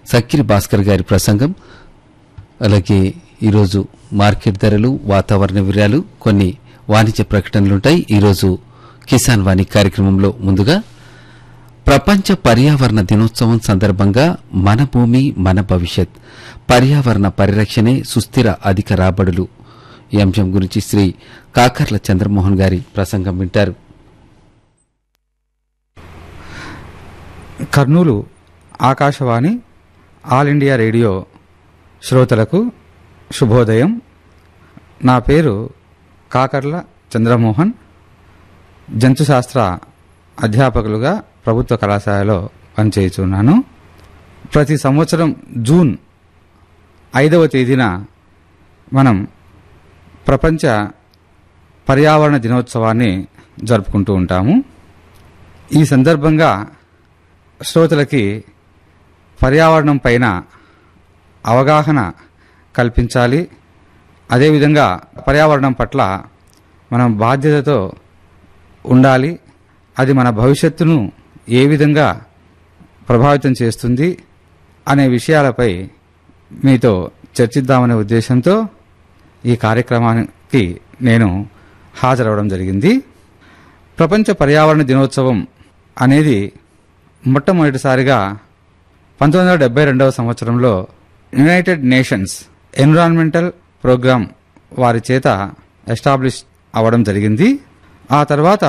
సక్కిరి భాస్కర్ గారి ప్రసంగం, అలాగే ఈరోజు మార్కెట్ ధరలు, వాతావరణ వివరాలు, కొన్ని వాణిజ్య ప్రకటనలుంటాయి. ఈరోజు కిసాన్ వాణి కార్యక్రమంలో ముందుగా ప్రపంచ పర్యావరణ దినోత్సవం సందర్భంగా మన భూమి మన భవిష్యత్, పర్యావరణ పరిరక్షణే సుస్థిర అధిక రాబడులు ఈ అంశం గురించి శ్రీ కాకర్ల చంద్రమోహన్ గారి ప్రసంగం వింటారు. Kurnool Akashvani all India radio శ్రోతలకు శుభోదయం. నా పేరు కాకర్ల చంద్రమోహన్. జంతుశాస్త్ర అధ్యాపకులుగా ప్రభుత్వ కళాశాలలో పనిచేయుచున్నాను. ప్రతి సంవత్సరం జూన్ 5వ తేదీన మనం ప్రపంచ పర్యావరణ దినోత్సవాన్ని జరుపుకుంటూ ఉంటాము. ఈ సందర్భంగా శ్రోతలకి పర్యావరణం పైన అవగాహన కల్పించాలి. అదేవిధంగా పర్యావరణం పట్ల మనం బాధ్యతతో ఉండాలి. అది మన భవిష్యత్తును ఏ విధంగా ప్రభావితం చేస్తుంది అనే విషయాలపై మీతో చర్చిద్దామనే ఉద్దేశంతో ఈ కార్యక్రమానికి నేను హాజరవడం జరిగింది. ప్రపంచ పర్యావరణ దినోత్సవం అనేది మొట్టమొదటిసారిగా 1972వ సంవత్సరంలో యునైటెడ్ నేషన్స్ ఎన్విరాన్మెంటల్ ప్రోగ్రామ్ వారి చేత ఎస్టాబ్లిష్ అవ్వడం జరిగింది. ఆ తర్వాత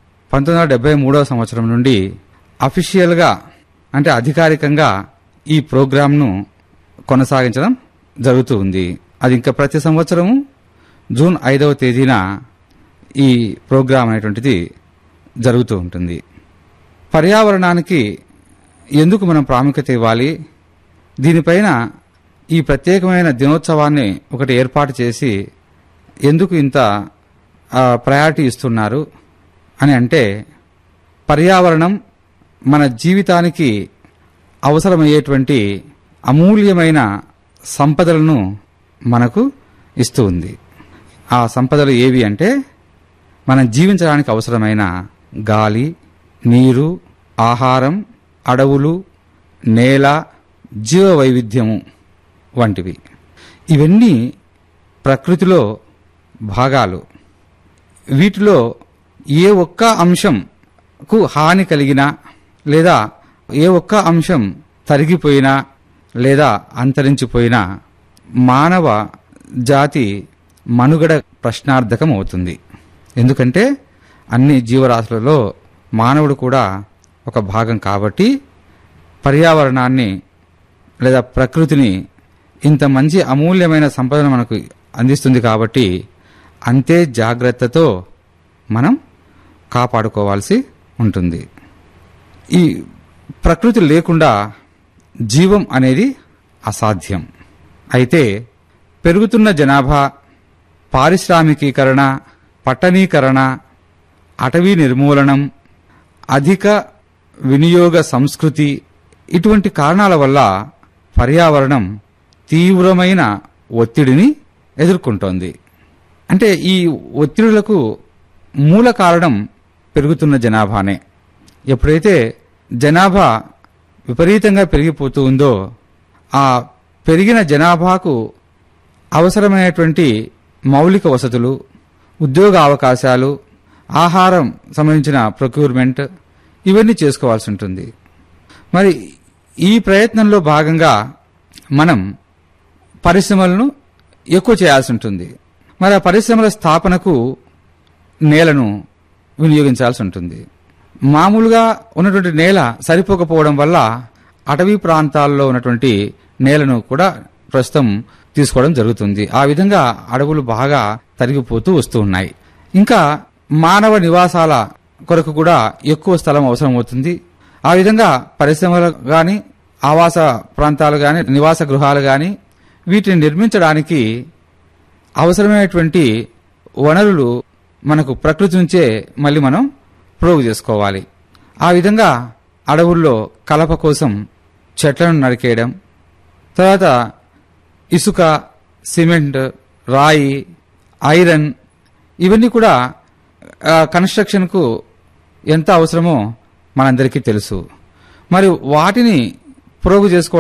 1973వ సంవత్సరం నుండి అఫీషియల్గా అంటే అధికారికంగా ఈ ప్రోగ్రాంను కొనసాగించడం జరుగుతూ ఉంది. అది ఇంకా ప్రతి సంవత్సరము జూన్ 5వ తేదీన ఈ ప్రోగ్రాం అనేటువంటిది జరుగుతూ ఉంటుంది. పర్యావరణానికి ఎందుకు మనం ప్రాముఖ్యత ఇవ్వాలి, దీనిపైన ఈ ప్రత్యేకమైన దినోత్సవాన్ని ఒకటి ఏర్పాటు చేసి ఎందుకు ఇంత ప్రయారిటీ ఇస్తున్నారు అని అంటే, పర్యావరణం మన జీవితానికి అవసరమయ్యేటువంటి అమూల్యమైన సంపదలను మనకు ఇస్తూ ఉంది. ఆ సంపదలు ఏవి అంటే, మనం జీవించడానికి అవసరమైన గాలి, నీరు, ఆహారం, అడవులు, నేల, జీవ వైవిధ్యము వంటివి. ఇవన్నీ ప్రకృతిలో భాగాలు. వీటిలో ఏ ఒక్క అంశంకు హాని కలిగినా లేదా ఏ ఒక్క అంశం తరిగిపోయినా లేదా అంతరించిపోయినా మానవ జాతి మనుగడ ప్రశ్నార్థకం అవుతుంది. ఎందుకంటే అన్ని జీవరాశులలో మానవుడు కూడా ఒక భాగం కాబట్టి, పర్యావరణాన్ని లేదా ప్రకృతిని ఇంత మంచి అమూల్యమైన సంపదను మనకు అందిస్తుంది కాబట్టి అంతే జాగ్రత్తతో మనం కాపాడుకోవాల్సి ఉంటుంది. ఈ ప్రకృతి లేకుండా జీవం అనేది అసాధ్యం. అయితే పెరుగుతున్న జనాభా, పారిశ్రామికీకరణ, పట్టణీకరణ, అటవీ నిర్మూలనం, అధిక వినియోగ సంస్కృతి, ఇటువంటి కారణాల వల్ల పర్యావరణం తీవ్రమైన ఒత్తిడిని ఎదుర్కొంటోంది. అంటే ఈ ఒత్తిడులకు మూల కారణం పెరుగుతున్న జనాభానే. ఎప్పుడైతే జనాభా విపరీతంగా పెరిగిపోతూ ఉందో, ఆ పెరిగిన జనాభాకు అవసరమైనటువంటి మౌలిక వసతులు, ఉద్యోగ అవకాశాలు, ఆహారం సంబంధించిన ప్రొక్యూర్మెంట్ ఇవన్నీ చేసుకోవాల్సి ఉంటుంది. మరి ఈ ప్రయత్నంలో భాగంగా మనం పరిశ్రమలను ఎక్కువ చేయాల్సి ఉంటుంది. మరి ఆ పరిశ్రమల స్థాపనకు నేలను వినియోగించాల్సి ఉంటుంది. మామూలుగా ఉన్నటువంటి నేల సరిపోకపోవడం వల్ల అటవీ ప్రాంతాల్లో ఉన్నటువంటి నేలను కూడా ప్రస్తుతం తీసుకోవడం జరుగుతుంది. ఆ విధంగా అడవులు బాగా తరిగిపోతూ వస్తూ ఉన్నాయి. ఇంకా మానవ నివాసాల కొరకు కూడా ఎక్కువ స్థలం అవసరం అవుతుంది. ఆ విధంగా పరిశ్రమలు గాని, ఆవాస ప్రాంతాలు గాని, నివాస గృహాలు గాని వీటిని నిర్మించడానికి అవసరమైనటువంటి వనరులు మనకు ప్రకృతి నుంచే మళ్ళీ మనం ప్రోగు చేసుకోవాలి. ఆ విధంగా అడవుల్లో కలప కోసం చెట్లను నరికేయడం, తర్వాత ఇసుక, సిమెంట్, రాయి, ఐరన్ ఇవన్నీ కూడా కన్స్ట్రక్షన్కు ఎంత అవసరమో మనందరికీ తెలుసు. మరి వాటిని ప్రోగు చేసుకోవడం